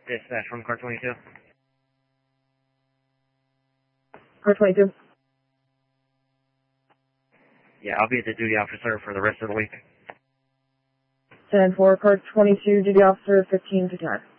Dispatch from car 22. Car 22. Yeah, I'll be the duty officer for the rest of the week. 10-4, car 22, duty officer, 15 to 10.